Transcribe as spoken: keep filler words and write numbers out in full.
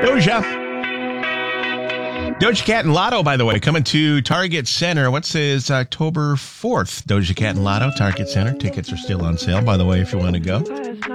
Doja. Doja Cat and Lotto, by the way, coming to Target Center. What's his October fourth? Doja Cat and Lotto, Target Center. Tickets are still on sale, by the way, if you want to go.